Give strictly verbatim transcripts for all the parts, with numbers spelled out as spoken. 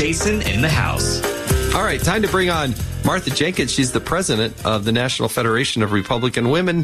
Jason in the House. All right, time to bring on Martha Jenkins. She's the president of the National Federation of Republican Women,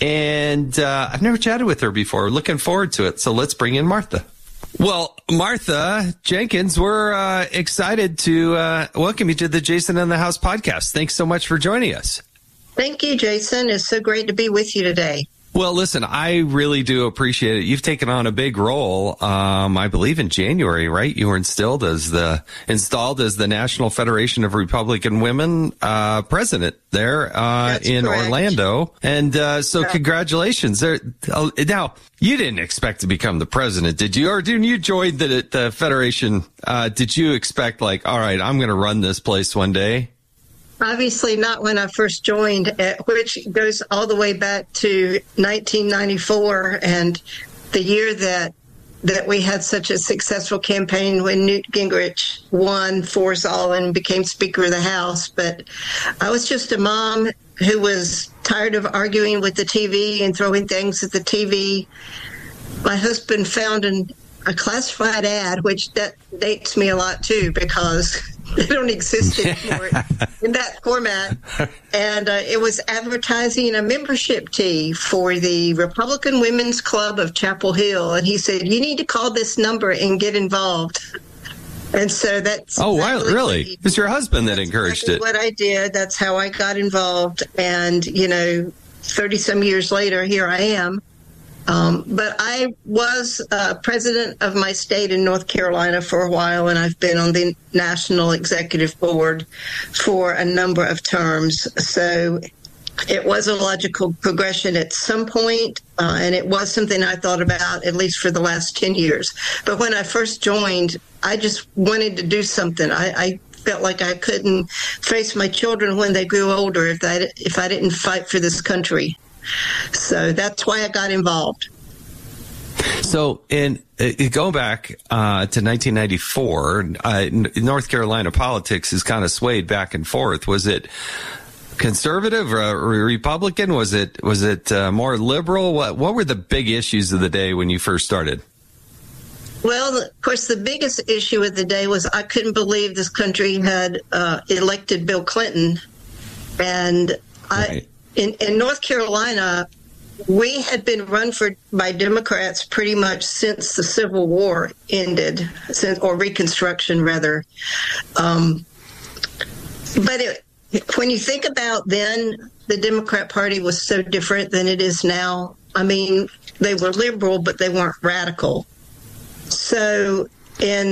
and uh, I've never chatted with her before. Looking forward to it, so let's bring in Martha. Well, Martha Jenkins, we're uh, excited to uh, welcome you to the Jason in the House podcast. Thanks so much for joining us. Thank you, Jason. It's so great to be with you today. Well, listen, I really do appreciate it. You've taken on a big role, um, I believe in January, right? You were instilled as the installed as the National Federation of Republican Women uh, president there uh, in correct. Orlando. And uh, so yeah. congratulations. There, uh, now, you didn't expect to become the president, did you? Or didn't you join the, the Federation? Uh, did you expect, like, all right, I'm going to run this place one day? Obviously not when I first joined, which goes all the way back to nineteen ninety-four and the year that that we had such a successful campaign when Newt Gingrich won for us all and became Speaker of the House. But I was just a mom who was tired of arguing with the T V and throwing things at the T V. My husband found an, a classified ad, which that dates me a lot too, because they don't exist anymore in that format. And uh, it was advertising a membership tee for the Republican Women's Club of Chapel Hill. And he said, you need to call this number and get involved. And so that's... Oh, wow, really? It was your husband that that's encouraged exactly it. What I did. That's how I got involved. And, you know, thirty-some years later, here I am. Um, but I was uh, president of my state in North Carolina for a while, and I've been on the National Executive Board for a number of terms. So it was a logical progression at some point, uh, and it was something I thought about at least for the last ten years. But when I first joined, I just wanted to do something. I, I felt like I couldn't face my children when they grew older if I, if I didn't fight for this country. So that's why I got involved. So, in uh, going back uh, to nineteen ninety-four, uh, North Carolina politics is kind of swayed back and forth. Was it conservative or Republican? Was it was it uh, more liberal? What what were the big issues of the day when you first started? Well, of course, the biggest issue of the day was I couldn't believe this country had uh, elected Bill Clinton, and I. Right. In, in North Carolina, we had been run for by Democrats pretty much since the Civil War ended, since, or Reconstruction, rather. Um, but it, when you think about then, the Democrat Party was so different than it is now. I mean, they were liberal, but they weren't radical. So in...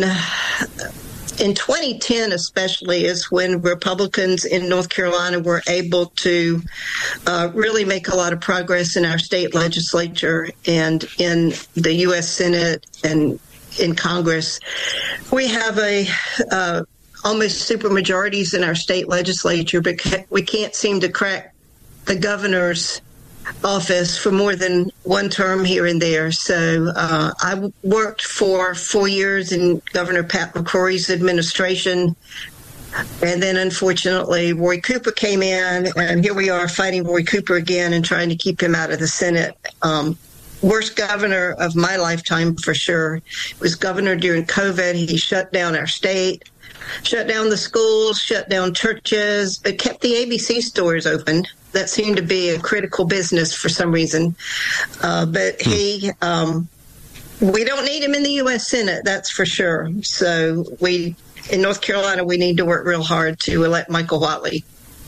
In twenty ten, especially, is when Republicans in North Carolina were able to uh, really make a lot of progress in our state legislature and in the U S Senate and in Congress. We have a uh, almost supermajorities in our state legislature, but we can't seem to crack the governor's office for more than one term here and there. So uh, I worked for four years in Governor Pat McCrory's administration. And then, unfortunately, Roy Cooper came in, and here we are fighting Roy Cooper again and trying to keep him out of the Senate. Um, worst governor of my lifetime, for sure. He was governor during COVID. He shut down our state, shut down the schools, shut down churches, but kept the A B C stores open. That seemed to be a critical business for some reason. Uh, but he, um, we don't need him in the U S Senate, that's for sure. So we, in North Carolina, we need to work real hard to elect Michael Whatley.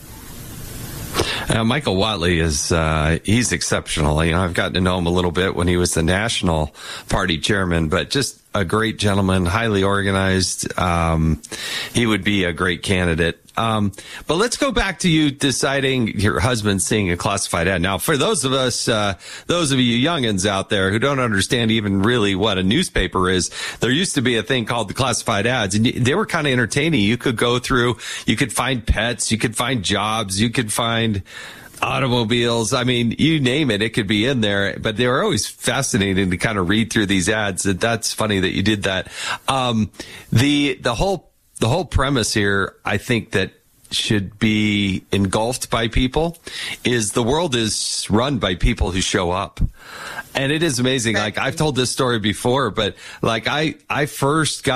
Uh, Michael Whatley is, uh, he's exceptional. You know, I've gotten to know him a little bit when he was the National Party chairman, but just a great gentleman, highly organized. Um, he would be a great candidate. Um, but let's go back to you deciding your husband seeing a classified ad. Now, for those of us, uh, those of you youngins out there who don't understand even really what a newspaper is, there used to be a thing called the classified ads, and they were kind of entertaining. You could go through, you could find pets, you could find jobs, you could find automobiles. I mean, you name it, it could be in there, but they were always fascinating to kind of read through these ads. That's funny that you did that. Um, the, the whole The whole premise here, I think, that should be engulfed by people is the world is run by people who show up. And it is amazing. Like, I've told this story before, but like I, I first got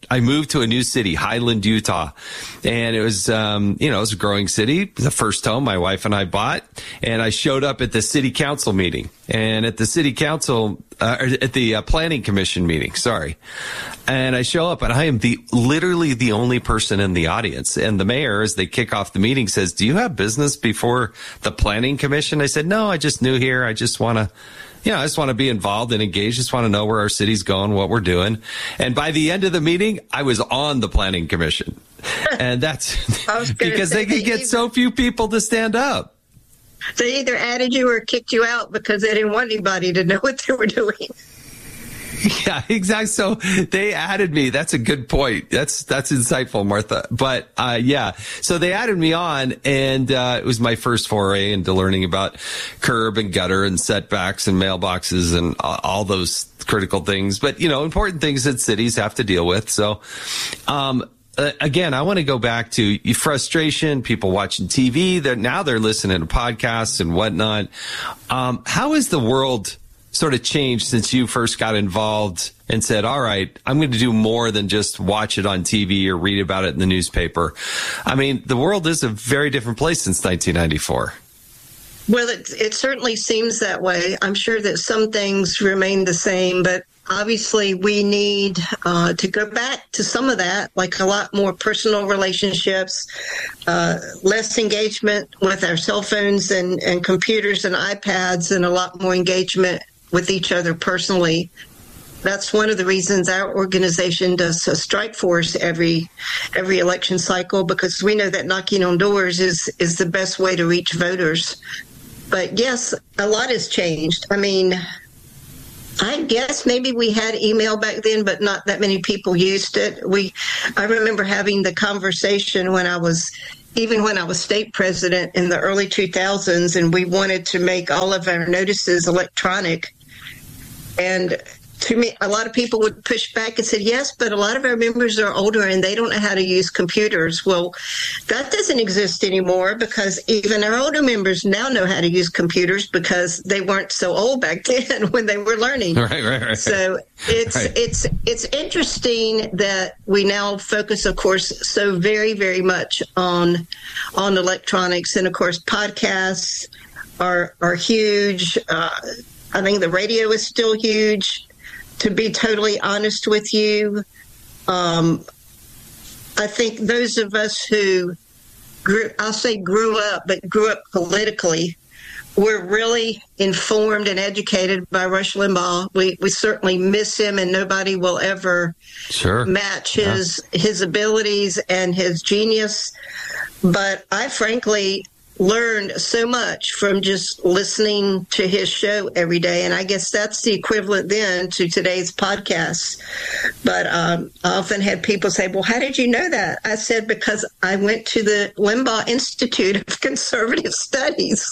I moved to a new city, Highland, Utah. And it was, um, you know, it was a growing city, the first home my wife and I bought. And I showed up at the city council meeting. And at the city council, uh, or at the uh, planning commission meeting, sorry. And I show up and I am the literally the only person in the audience. And the mayor, as they kick off the meeting, says, "Do you have business before the planning commission?" I said, "No, I just new here. I just want to, you know, I just want to be involved and engaged. Just want to know where our city's going, what we're doing." And by the end of the meeting, I was on the planning commission. And that's because they could get so few people to stand up. They either added you or kicked you out because they didn't want anybody to know what they were doing. Yeah, exactly. So they added me. That's a good point. That's that's insightful, Martha. But uh, yeah, so they added me on, and uh, it was my first foray into learning about curb and gutter and setbacks and mailboxes and all those critical things. But you know, important things that cities have to deal with. So. Um, Uh, again, I want to go back to frustration, people watching T V. They're, now they're listening to podcasts and whatnot. Um, how has the world sort of changed since you first got involved and said, all right, I'm going to do more than just watch it on T V or read about it in the newspaper? I mean, the world is a very different place since nineteen ninety-four. Well, it, it certainly seems that way. I'm sure that some things remain the same, but obviously we need uh, to go back to some of that, like a lot more personal relationships, uh, less engagement with our cell phones and, and computers and iPads, and a lot more engagement with each other personally. That's one of the reasons our organization does a strike force every every election cycle, because we know that knocking on doors is, is the best way to reach voters. But yes, a lot has changed. I mean, I guess maybe we had email back then, but not that many people used it. We, I remember having the conversation when I was, even when I was state president in the early two thousands, and we wanted to make all of our notices electronic. And to me, a lot of people would push back and said, yes, but a lot of our members are older and they don't know how to use computers. Well, that doesn't exist anymore, because even our older members now know how to use computers because they weren't so old back then when they were learning. Right, right, right. So it's, right. it's, it's interesting that we now focus, of course, so very, very much on, on electronics. And of course, podcasts are, are huge. Uh, I think the radio is still huge. To be totally honest with you, um, I think those of us who grew, I'll say grew up, but grew up politically, were really informed and educated by Rush Limbaugh. We we certainly miss him, and nobody will ever sure. match his yeah. his abilities and his genius. But I frankly learned so much from just listening to his show every day. And I guess that's the equivalent then to today's podcast. But um, I often had people say, well, how did you know that? I said, because I went to the Limbaugh Institute of Conservative Studies.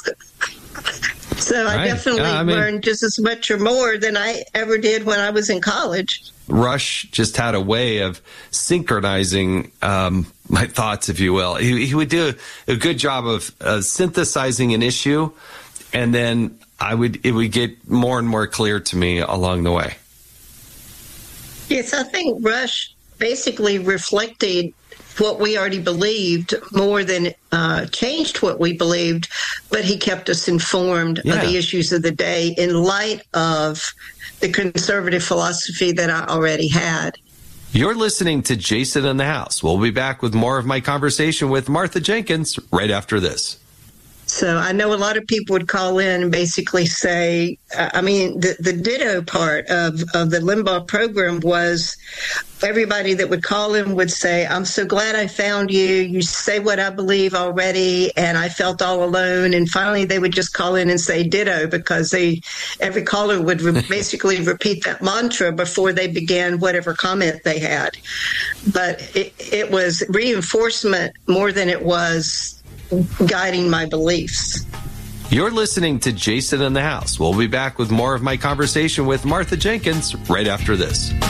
So I right. definitely yeah, I mean, learned just as much or more than I ever did when I was in college. Rush just had a way of synchronizing um, my thoughts, if you will. He, he would do a good job of uh, synthesizing an issue, and then I would it would get more and more clear to me along the way. Yes, I think Rush basically reflected what we already believed more than uh, changed what we believed, but he kept us informed yeah. of the issues of the day in light of the conservative philosophy that I already had. You're listening to Jason in the House. We'll be back with more of my conversation with Martha Jenkins right after this. So I know a lot of people would call in and basically say, uh, I mean, the, the ditto part of, of the Limbaugh program was everybody that would call in would say, I'm so glad I found you. You say what I believe already, and I felt all alone. And finally, they would just call in and say ditto, because they every caller would re- basically repeat that mantra before they began whatever comment they had. But it, it was reinforcement more than it was guiding my beliefs. You're listening to Jason in the House. We'll be back with more of my conversation with Martha Jenkins right after this.